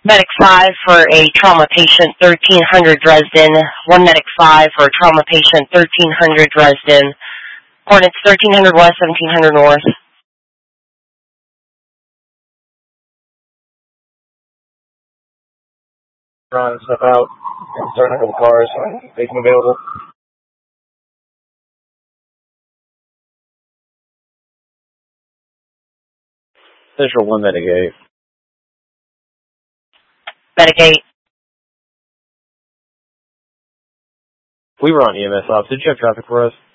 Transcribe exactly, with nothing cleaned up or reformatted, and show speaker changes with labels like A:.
A: Medic five for a trauma patient, thirteen hundred Dresden. One Medic five for a trauma patient, thirteen hundred Dresden. Coordinates thirteen hundred west, seventeen hundred north.
B: Drawing stuff out. Starting a couple cars. Make them available. Central one Medic eight.
A: Medic eight.
B: We were on E M S ops. Did you have traffic for us?